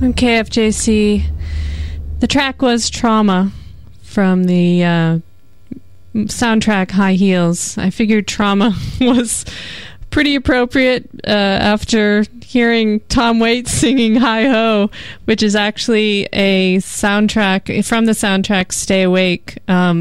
on KFJC. The track was Trauma from the soundtrack High Heels. I figured Trauma was pretty appropriate after hearing Tom Waits singing Hi Ho, which is actually a soundtrack from the soundtrack Stay Awake.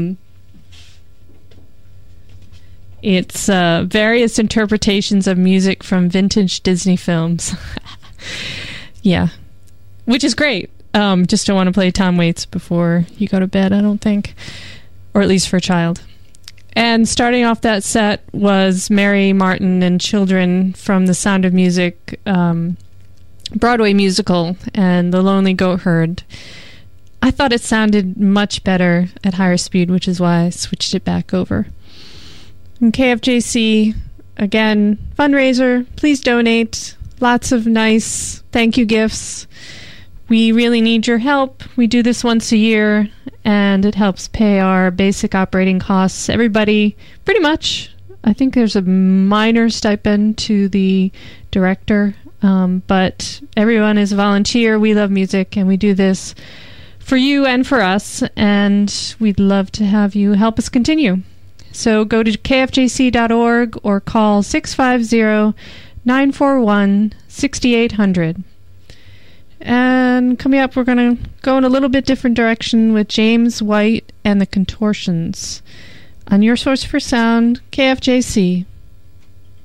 It's various interpretations of music from vintage Disney films. Yeah, which is great. Just don't want to play Tom Waits before you go to bed, I don't think. Or at least for a child. And starting off that set was Mary Martin and Children from The Sound of Music Broadway musical and The Lonely Goat Herd. I thought it sounded much better at higher speed, which is why I switched it back over. And KFJC, again, fundraiser. Please donate. Lots of nice thank you gifts. We really need your help. We do this once a year, and it helps pay our basic operating costs. Everybody, pretty much. I think there's a minor stipend to the director, but everyone is a volunteer. We love music, and we do this for you and for us, and we'd love to have you help us continue. So go to kfjc.org or call 650-941-6800. And coming up, we're going to go in a little bit different direction with James White and the Contortions on your source for sound, KFJC.